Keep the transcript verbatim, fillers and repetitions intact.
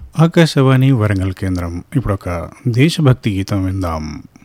ఆకాశవాణి వరంగల్ కేంద్రం. ఇప్పుడు ఒక దేశభక్తి గీతం విందాం.